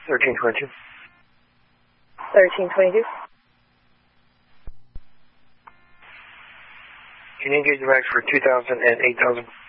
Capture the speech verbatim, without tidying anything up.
thirteen twenty-two. thirteen twenty-two. Can you engage the max for two thousand and eight thousand?